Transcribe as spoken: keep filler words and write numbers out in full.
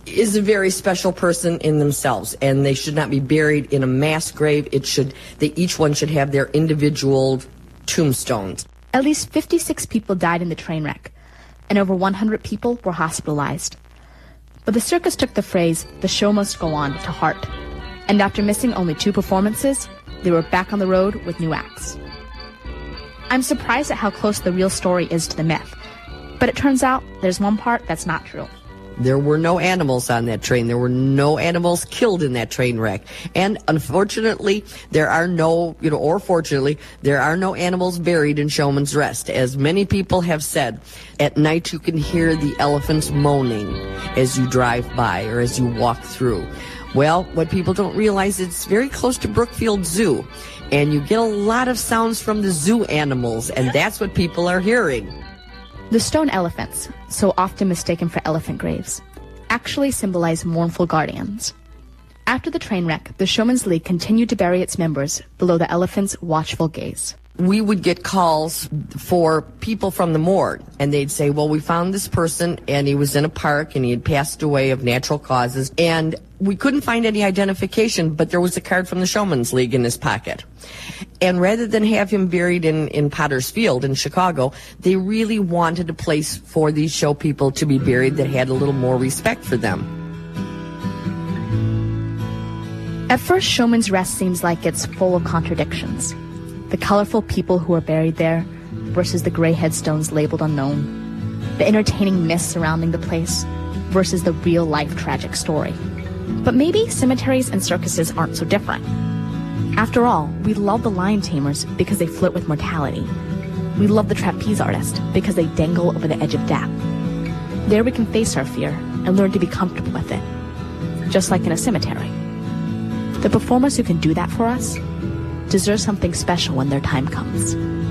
is a very special person in themselves, and they should not be buried in a mass grave. It should, they each one should have their individual tombstones. At least fifty-six people died in the train wreck, and over one hundred people were hospitalized. But the circus took the phrase, "the show must go on," to heart. And after missing only two performances, they were back on the road with new acts. I'm surprised at how close the real story is to the myth. But it turns out there's one part that's not true. There were no animals on that train. There were no animals killed in that train wreck. And unfortunately, there are no, you know, or fortunately, there are no animals buried in Showman's Rest. As many people have said, at night you can hear the elephants moaning as you drive by or as you walk through. Well, what people don't realize, it's very close to Brookfield Zoo, and you get a lot of sounds from the zoo animals, and that's what people are hearing. The stone elephants, so often mistaken for elephant graves, actually symbolize mournful guardians. After the train wreck, the Showman's League continued to bury its members below the elephants' watchful gaze. We would get calls for people from the morgue, and they'd say, well, we found this person, and he was in a park, and he had passed away of natural causes, and we couldn't find any identification, but there was a card from the Showman's League in his pocket. And rather than have him buried in, in Potter's Field in Chicago, they really wanted a place for these show people to be buried that had a little more respect for them. At first, Showman's Rest seems like it's full of contradictions. The colorful people who are buried there versus the gray headstones labeled unknown. The entertaining myths surrounding the place versus the real-life tragic story. But maybe cemeteries and circuses aren't so different. After all, we love the lion tamers because they flirt with mortality. We love the trapeze artist because they dangle over the edge of death. There we can face our fear and learn to be comfortable with it, just like in a cemetery. The performers who can do that for us deserve something special when their time comes.